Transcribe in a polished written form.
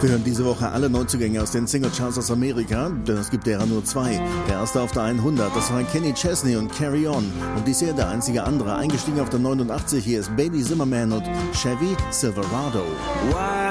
Wir hören diese Woche alle Neuzugänge aus den Singlecharts aus Amerika, denn es gibt derer nur 2. Der erste auf der 100, das war Kenny Chesney und Carry On. Und bisher der einzige andere, eingestiegen auf der 89, hier ist Baby Zimmerman und Chevy Silverado.